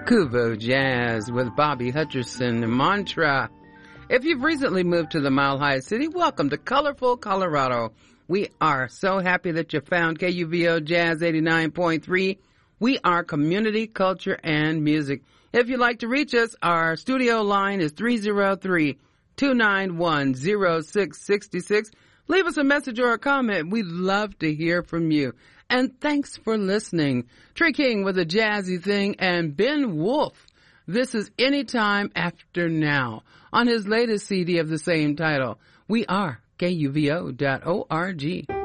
Kubo Jazz with Bobby Hutcherson and Mantra. If you've recently moved to the Mile High City, welcome to colorful Colorado. We are so happy that you found KUVO Jazz 89.3. We are community, culture, and music. If you'd like to reach us, our studio line is 303-291-0666. Leave us a message or a comment. We'd love to hear from you. And thanks for listening. Trey King with a jazzy thing and Ben Wolf. This is Anytime After Now on his latest CD of the same title. We are KUVO.org.